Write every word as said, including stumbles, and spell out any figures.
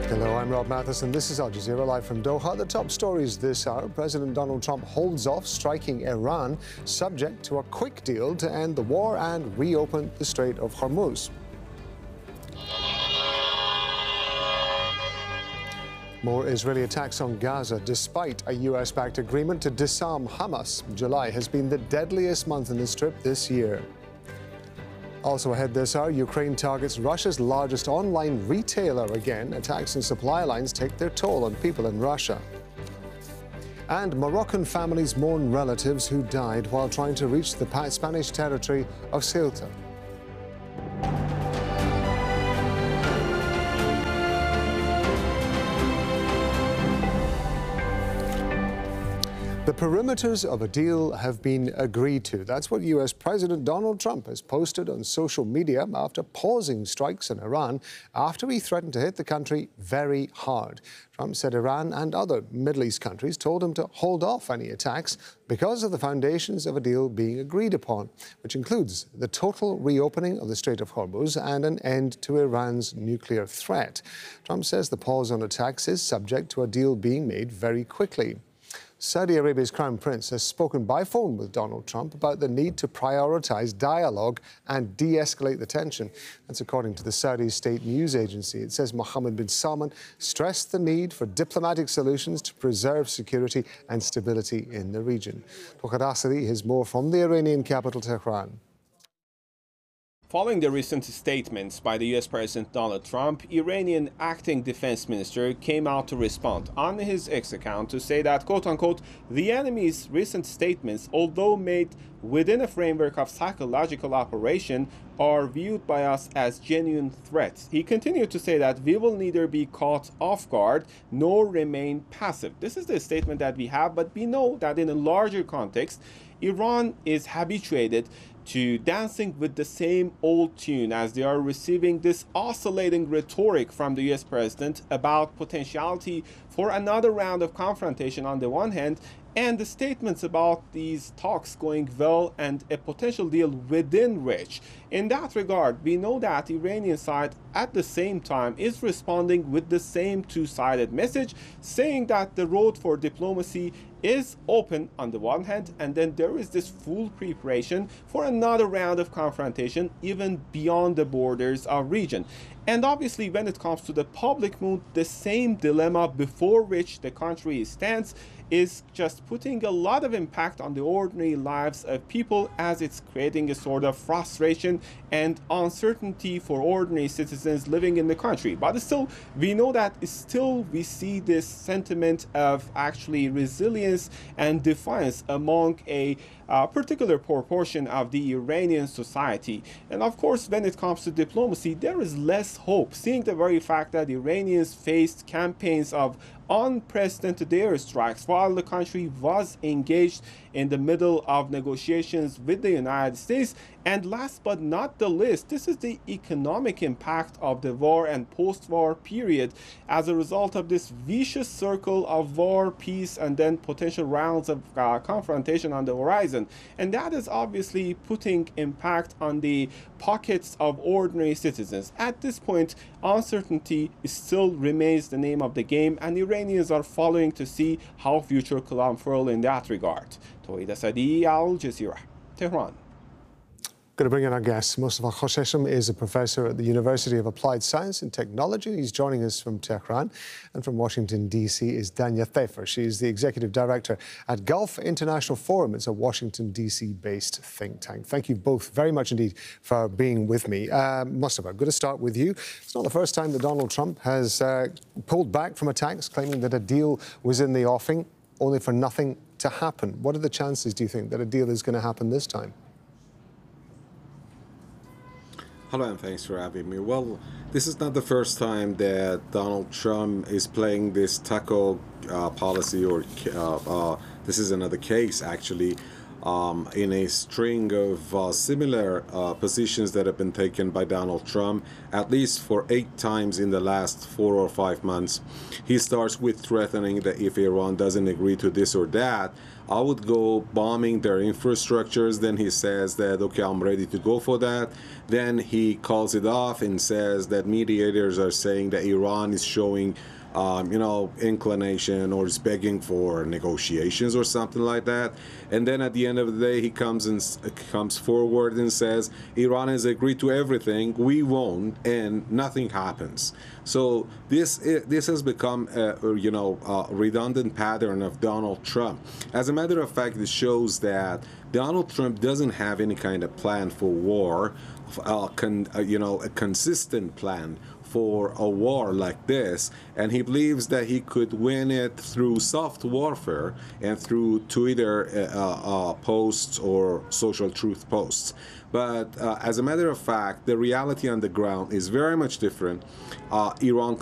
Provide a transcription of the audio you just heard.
Hello, I'm Rob Matheson. This is Al Jazeera live from Doha. The top stories this hour. President Donald Trump holds off striking Iran, subject to a quick deal to end the war and reopen the Strait of Hormuz. More Israeli attacks on Gaza despite a U S-backed agreement to disarm Hamas. July has been the deadliest month in the Strip this year. Also ahead this hour, Ukraine targets Russia's largest online retailer again. Attacks on supply lines take their toll on people in Russia. And Moroccan families mourn relatives who died while trying to reach the Spanish territory of Ceuta. The perimeters of a deal have been agreed to. That's what U S President Donald Trump has posted on social media after pausing strikes on Iran after he threatened to hit the country very hard. Trump said Iran and other Middle East countries told him to hold off any attacks because of the foundations of a deal being agreed upon, which includes the total reopening of the Strait of Hormuz and an end to Iran's nuclear threat. Trump says the pause on attacks is subject to a deal being made very quickly. Saudi Arabia's Crown Prince has spoken by phone with Donald Trump about the need to prioritize dialogue and de-escalate the tension. That's according to the Saudi state news agency. It says Mohammed bin Salman stressed the need for diplomatic solutions to preserve security and stability in the region. Tawhid Asadi has more from the Iranian capital, Tehran. Following the recent statements by the U S President Donald Trump, Iranian acting defense minister came out to respond on his X account to say that, quote-unquote, the enemy's recent statements, although made within a framework of psychological operation, are viewed by us as genuine threats. He continued to say that we will neither be caught off guard nor remain passive. This is the statement that we have, but we know that in a larger context, Iran is habituated to dancing with the same old tune as they are receiving this oscillating rhetoric from the U S president about potentiality for another round of confrontation on the one hand, and the statements about these talks going well and a potential deal within reach. In that regard, we know that the Iranian side at the same time is responding with the same two-sided message, saying that the road for diplomacy is open on the one hand, and then there is this full preparation for another round of confrontation even beyond the borders of region. And obviously, when it comes to the public mood, the same dilemma before which the country stands is just putting a lot of impact on the ordinary lives of people, as it's creating a sort of frustration and uncertainty for ordinary citizens living in the country. But still, we know that still we see this sentiment of actually resilience and defiance among a uh, particular proportion of the Iranian society. And of course, when it comes to diplomacy, there is less hope, seeing the very fact that Iranians faced campaigns of unprecedented airstrikes while the country was engaged in the middle of negotiations with the United States. And last but not the least, this is the economic impact of the war and post-war period as a result of this vicious circle of war, peace, and then potential rounds of uh, confrontation on the horizon. And that is obviously putting impact on the pockets of ordinary citizens. At this point, uncertainty still remains the name of the game, and Iranians are following to see how future could unfurl in that regard. Tawhid Asadi, Al Jazeera, Tehran. Going to bring in our guest. Mustafa Khoshesham is a professor at the University of Applied Science and Technology. He's joining us from Tehran. And from Washington, D C is Danya Thafer. She's the executive director at Gulf International Forum. It's a Washington, D C-based think tank. Thank you both very much indeed for being with me. Uh, Mustafa, I'm going to start with you. It's not the first time that Donald Trump has uh, pulled back from attacks, claiming that a deal was in the offing, only for nothing to happen. What are the chances, do you think, that a deal is going to happen this time? Hello, and thanks for having me. Well, this is not the first time that Donald Trump is playing this taco uh, policy, or uh, uh, this is another case, actually, um, in a string of uh, similar uh, positions that have been taken by Donald Trump, at least for eight times in the last four or five months. He starts with threatening that if Iran doesn't agree to this or that, I would go bombing their infrastructures. Then he says that, okay, I'm ready to go for that. Then he calls it off and says that mediators are saying that Iran is showing Um, you know, inclination or is begging for negotiations or something like that. And then at the end of the day, he comes and comes forward and says, Iran has agreed to everything, we won't, and nothing happens. So this this has become a, you know, a redundant pattern of Donald Trump. As a matter of fact, it shows that Donald Trump doesn't have any kind of plan for war, uh, con, uh, you know, a consistent plan for a war like this, and he believes that he could win it through soft warfare and through Twitter uh, uh, posts or social truth posts. But uh, as a matter of fact, the reality on the ground is very much different. Uh, Iran